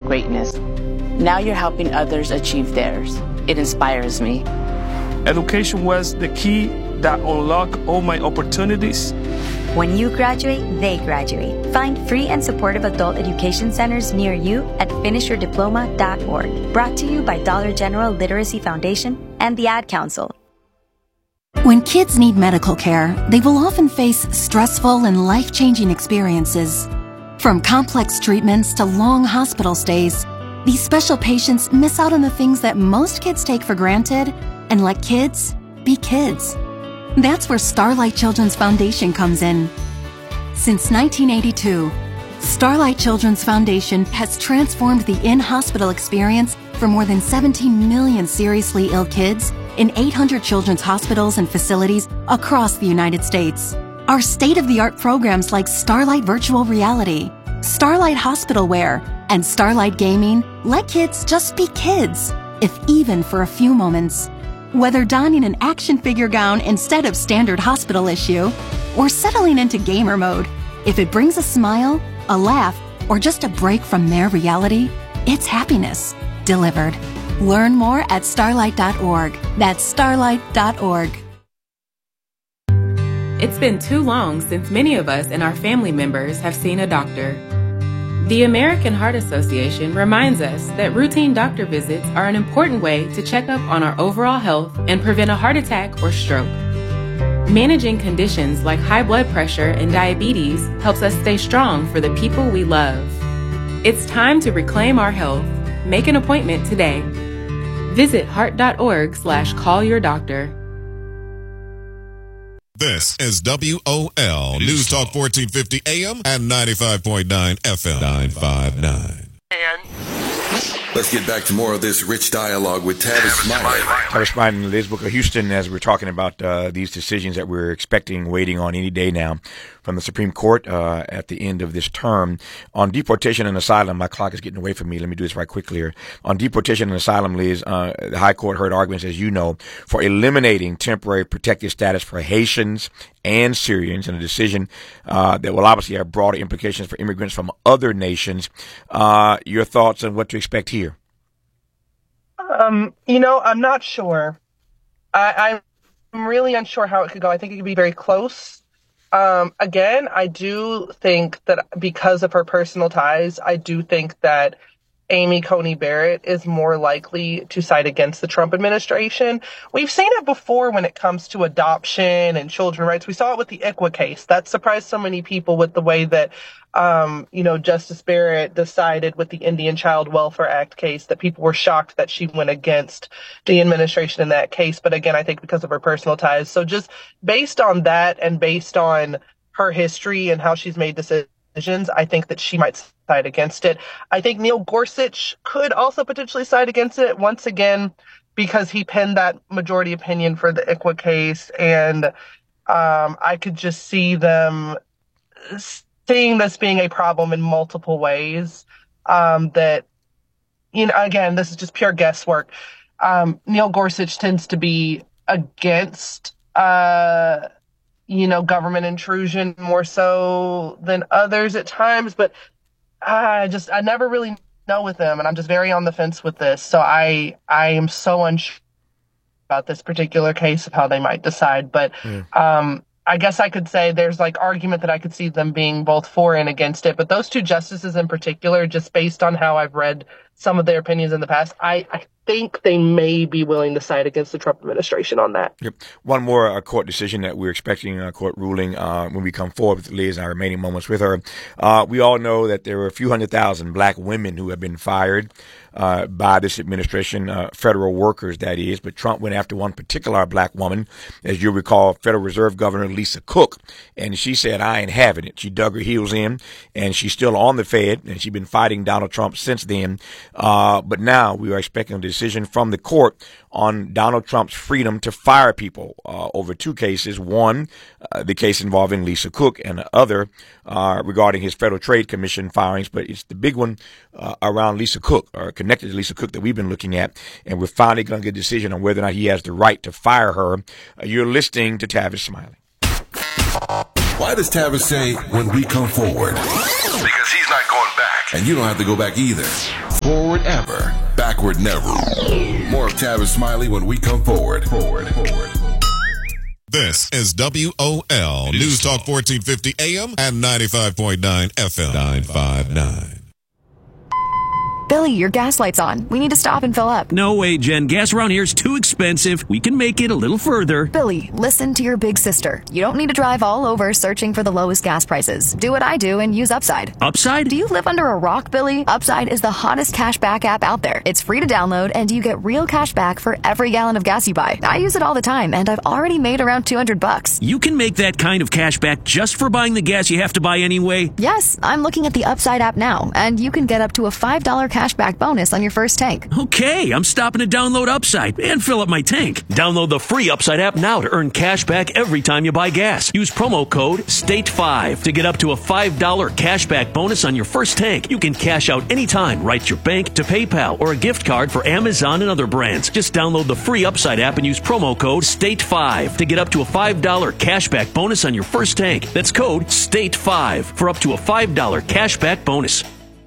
greatness. Now you're helping others achieve theirs. It inspires me. Education was the key that unlocked all my opportunities. When you graduate, they graduate. Find free and supportive adult education centers near you at finishyourdiploma.org. Brought to you by Dollar General Literacy Foundation and the Ad Council. When kids need medical care, they will often face stressful and life-changing experiences. From complex treatments to long hospital stays, these special patients miss out on the things that most kids take for granted and let kids be kids. That's where Starlight Children's Foundation comes in. Since 1982, Starlight Children's Foundation has transformed the in-hospital experience for more than 17 million seriously ill kids in 800 children's hospitals and facilities across the United States. Our state-of-the-art programs like Starlight Virtual Reality, Starlight Hospital Wear, and Starlight Gaming let kids just be kids, if even for a few moments. Whether donning an action figure gown instead of standard hospital issue, or settling into gamer mode, if it brings a smile, a laugh, or just a break from their reality, it's happiness delivered. Learn more at starlight.org. That's starlight.org. It's been too long since many of us and our family members have seen a doctor. The American Heart Association reminds us that routine doctor visits are an important way to check up on our overall health and prevent a heart attack or stroke. Managing conditions like high blood pressure and diabetes helps us stay strong for the people we love. It's time to reclaim our health. Make an appointment today. Visit heart.org/callyourdoctor. This is WOL News Talk 1450 AM and 95.9 FM 959. And let's get back to more of this rich dialogue with Tavis Smiley. Tavis Smiley and Liz Booker Houston, as we're talking about these decisions that we're expecting, waiting on any day now from the Supreme Court at the end of this term. On deportation and asylum, my clock is getting away from me. Let me do this right quickly here. On deportation and asylum, Liz, the High Court heard arguments, as you know, for eliminating temporary protected status for Haitians and Syrians, in a decision that will obviously have broader implications for immigrants from other nations. Your thoughts on what to expect here? I'm not sure. I'm really unsure how it could go. I think it could be very close. Again, I do think that because of her personal ties, I do think that Amy Coney Barrett is more likely to side against the Trump administration. We've seen it before when it comes to adoption and children's rights. We saw it with the ICWA case. That surprised so many people with the way that, Justice Barrett decided with the Indian Child Welfare Act case that people were shocked that she went against the administration in that case. But again, I think because of her personal ties. So just based on that and based on her history and how she's made decisions, I think that she might side against it. I think Neil Gorsuch could also potentially side against it once again because he penned that majority opinion for the ICWA case, and I could just see them seeing this being a problem in multiple ways. That, again, this is just pure guesswork. Neil Gorsuch tends to be against government intrusion more so than others at times, but I never really know with them, and I'm just very on the fence with this. So I am so unsure about this particular case of how they might decide. But I guess I could say there's argument that I could see them being both for and against it. But those two justices in particular, just based on how I've read some of their opinions in the past, I think they may be willing to side against the Trump administration on that. Yep. One more court decision that we're expecting, a court ruling when we come forward with Liz and our remaining moments with her. We all know that there were a few 100,000 black women who have been fired by this administration, federal workers, that is. But Trump went after one particular black woman, as you recall, Federal Reserve Governor Lisa Cook. And she said, I ain't having it. She dug her heels in, and she's still on the Fed, and she's been fighting Donald Trump since then. But now we are expecting a decision from the court on Donald Trump's freedom to fire people over two cases. One, the case involving Lisa Cook, and the other regarding his Federal Trade Commission firings. But it's the big one around Lisa Cook, or connected to Lisa Cook, that we've been looking at. And we're finally going to get a decision on whether or not he has the right to fire her. You're listening to Tavis Smiley. Why does Tavis say, when we come forward? Because he's not going back. And you don't have to go back either. Forward ever, backward never. More of Tavis Smiley when we come forward. This is WOL News Talk 1450 AM and 95.9 FM. 959. Billy, your gas light's on. We need to stop and fill up. No way, Jen. Gas around here is too expensive. We can make it a little further. Billy, listen to your big sister. You don't need to drive all over searching for the lowest gas prices. Do what I do and use Upside. Upside? Do you live under a rock, Billy? Upside is the hottest cashback app out there. It's free to download, and you get real cash back for every gallon of gas you buy. I use it all the time, and I've already made around $200. You can make that kind of cash back just for buying the gas you have to buy anyway? Yes, I'm looking at the Upside app now, and you can get up to a $5 cashback bonus on your first tank. Okay, I'm stopping to download Upside and fill up my tank. Download the free Upside app now to earn cash back every time you buy gas. Use promo code STATE5 to get up to a $5 cashback bonus on your first tank. You can cash out anytime right to your bank, to PayPal, or a gift card for Amazon and other brands. Just download the free Upside app and use promo code STATE5 to get up to a $5 cashback bonus on your first tank. That's code STATE5 for up to a $5 cashback bonus.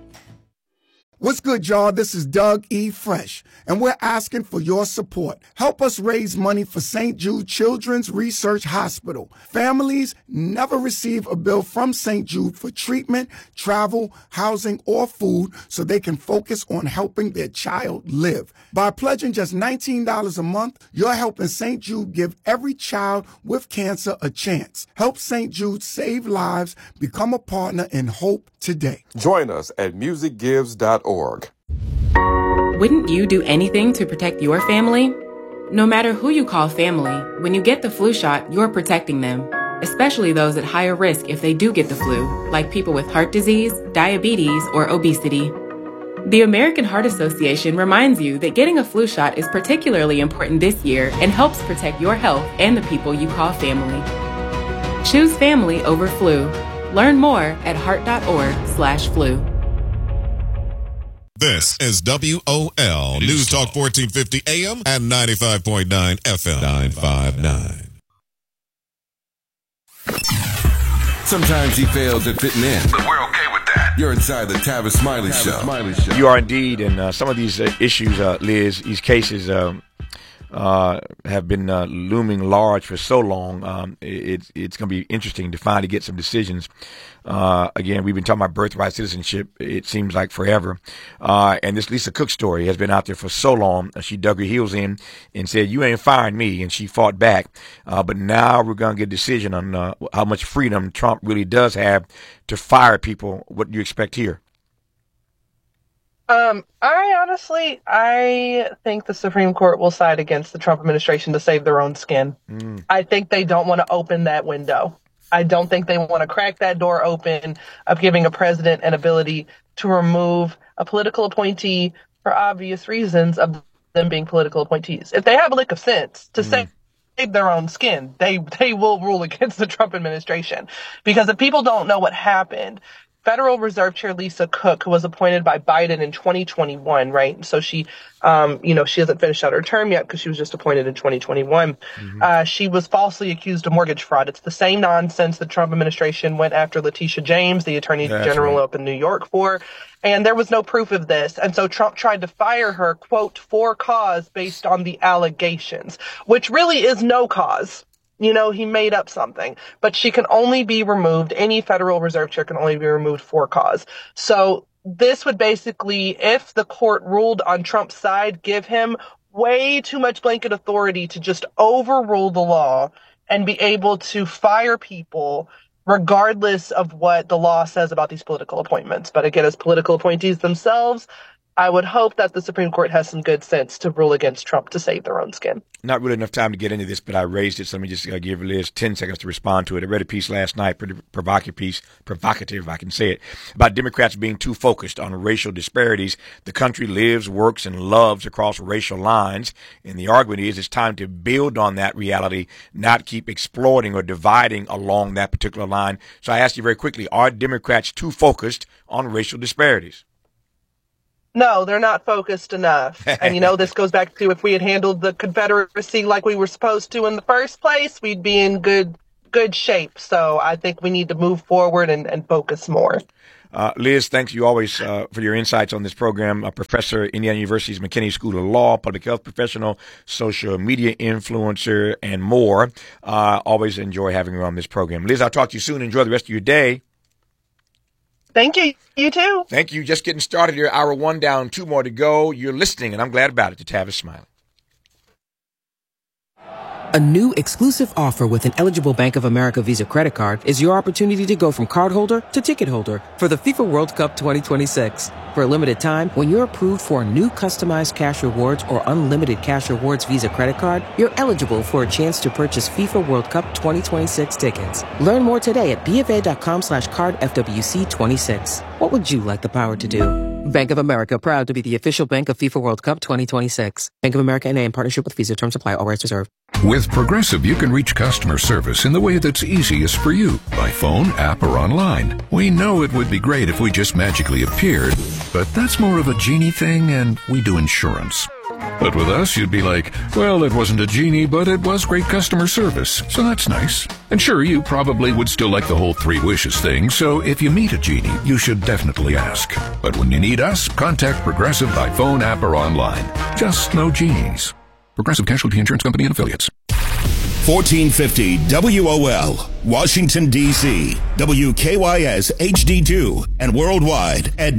What's good, y'all? This is Doug E. Fresh, and we're asking for your support. Help us raise money for St. Jude Children's Research Hospital. Families never receive a bill from St. Jude for treatment, travel, housing, or food so they can focus on helping their child live. By pledging just $19 a month, you're helping St. Jude give every child with cancer a chance. Help St. Jude save lives. Become a partner in hope today. Join us at musicgives.org. Wouldn't you do anything to protect your family? No matter who you call family, when you get the flu shot, you're protecting them, especially those at higher risk if they do get the flu, like people with heart disease, diabetes, or obesity. The American Heart Association reminds you that getting a flu shot is particularly important this year and helps protect your health and the people you call family. Choose family over flu. Learn more at heart.org/flu. This is WOL News Talk 1450 AM and 95.9 FM. 959. Sometimes he fails at fitting in, but we're okay with that. You're inside the Tavis Smiley Show. You are indeed, and some of these issues, Liz, these cases have been looming large for so long. It's going to be interesting to finally get some decisions. Again, we've been talking about birthright citizenship, it seems like forever. And this Lisa Cook story has been out there for so long. She dug her heels in and said, "You ain't firing me," and she fought back. But now we're going to get a decision on how much freedom Trump really does have to fire people. What do you expect here? I think the Supreme Court will side against the Trump administration to save their own skin. I think they don't want to open that window. I don't think they want to crack that door open of giving a president an ability to remove a political appointee for obvious reasons of them being political appointees. If they have a lick of sense to save their own skin, they will rule against the Trump administration. Because if people don't know what happened, Federal Reserve Chair Lisa Cook, who was appointed by Biden in 2021, right? So she, she hasn't finished out her term yet because she was just appointed in 2021. She was falsely accused of mortgage fraud. It's the same nonsense the Trump administration went after Letitia James, the Attorney General up in New York, for. And there was no proof of this. And so Trump tried to fire her, quote, for cause based on the allegations, which really is no cause. You know, he made up something, but she can only be removed. Any Federal Reserve Chair can only be removed for cause. So this would basically, if the court ruled on Trump's side, give him way too much blanket authority to just overrule the law and be able to fire people regardless of what the law says about these political appointments. But again, as political appointees themselves, I would hope that the Supreme Court has some good sense to rule against Trump to save their own skin. Not really enough time to get into this, but I raised it, so let me just give Liz 10 seconds to respond to it. I read a piece last night, pretty provocative, if I can say it, about Democrats being too focused on racial disparities. The country lives, works, and loves across racial lines, and the argument is it's time to build on that reality, not keep exploiting or dividing along that particular line. So I ask you very quickly, are Democrats too focused on racial disparities? No, they're not focused enough. And, this goes back to if we had handled the Confederacy like we were supposed to in the first place, we'd be in good shape. So I think we need to move forward and focus more. Liz, thanks you always for your insights on this program. A professor at Indiana University's McKinney School of Law, public health professional, social media influencer, and more. Always enjoy having you on this program. Liz, I'll talk to you soon. Enjoy the rest of your day. Thank you. You too. Thank you. Just getting started here. Hour 1 down, 2 more to go. You're listening, and I'm glad about it, to Tavis Smiley. A new exclusive offer with an eligible Bank of America Visa credit card is your opportunity to go from cardholder to ticket holder for the FIFA World Cup 2026. For a limited time, when you're approved for a new customized cash rewards or unlimited cash rewards Visa credit card, you're eligible for a chance to purchase FIFA World Cup 2026 tickets. Learn more today at BofA.com/cardFWC26. What would you like the power to do? Bank of America, proud to be the official bank of FIFA World Cup 2026. Bank of America N.A. in partnership with Visa. Terms apply. All rights reserved. With Progressive, you can reach customer service in the way that's easiest for you, by phone, app, or online. We know it would be great if we just magically appeared, but that's more of a genie thing, and we do insurance. But with us, you'd be like, well, it wasn't a genie, but it was great customer service, so that's nice. And sure, you probably would still like the whole 3 wishes thing, so if you meet a genie, you should definitely ask. But when you need us, contact Progressive by phone, app, or online. Just no genies. Progressive Casualty Insurance Company and Affiliates. 1450 WOL, Washington, D.C., WKYS HD2, and worldwide at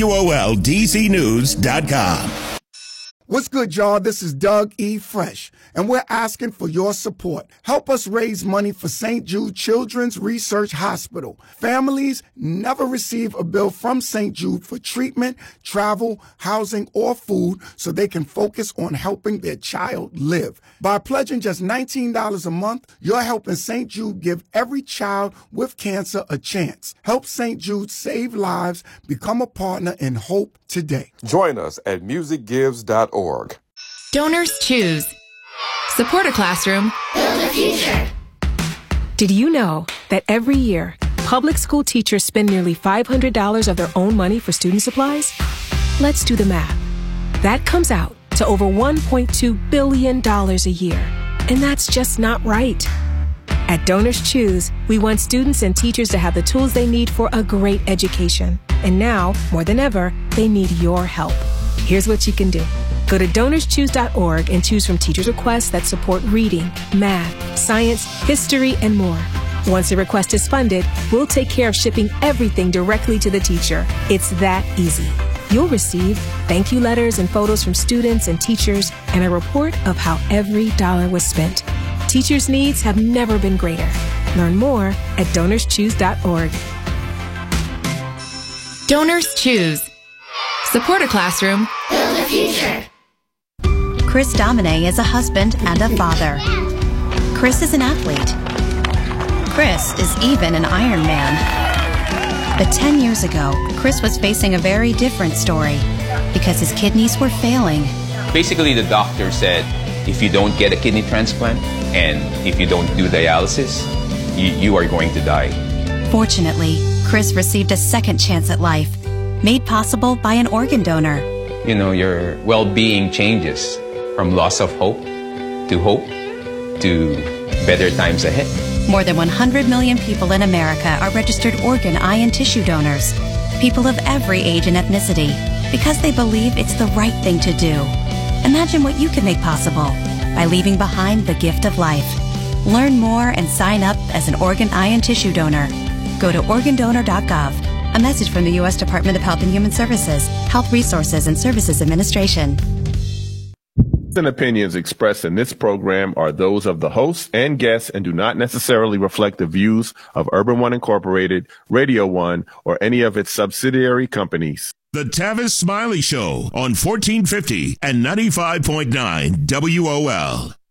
WOLDCnews.com. What's good, y'all? This is Doug E. Fresh, and we're asking for your support. Help us raise money for St. Jude Children's Research Hospital. Families never receive a bill from St. Jude for treatment, travel, housing, or food so they can focus on helping their child live. By pledging just $19 a month, you're helping St. Jude give every child with cancer a chance. Help St. Jude save lives. Become a partner in hope today. Join us at musicgives.org. Donors choose. Support a classroom. Build a future. Did you know that every year, public school teachers spend nearly $500 of their own money for student supplies? Let's do the math. That comes out to over $1.2 billion a year. And that's just not right. At Donors Choose, we want students and teachers to have the tools they need for a great education. And now, more than ever, they need your help. Here's what you can do. Go to DonorsChoose.org and choose from teachers' requests that support reading, math, science, history, and more. Once a request is funded, we'll take care of shipping everything directly to the teacher. It's that easy. You'll receive thank you letters and photos from students and teachers and a report of how every dollar was spent. Teachers' needs have never been greater. Learn more at DonorsChoose.org. Donors Choose. Support a classroom. Build a future. Chris Domine is a husband and a father. Chris is an athlete. Chris is even an Ironman. But 10 years ago, Chris was facing a very different story because his kidneys were failing. Basically, the doctor said, if you don't get a kidney transplant and if you don't do dialysis, you are going to die. Fortunately, Chris received a second chance at life, made possible by an organ donor. You know, your well-being changes from loss of hope to better times ahead. More than 100 million people in America are registered organ, eye, and tissue donors. People of every age and ethnicity, because they believe it's the right thing to do. Imagine what you can make possible by leaving behind the gift of life. Learn more and sign up as an organ, eye, and tissue donor. Go to organdonor.gov. A message from the U.S. Department of Health and Human Services, Health Resources and Services Administration. And opinions expressed in this program are those of the hosts and guests and do not necessarily reflect the views of Urban One Incorporated, Radio One, or any of its subsidiary companies. The Tavis Smiley Show on 1450 and 95.9 WOL.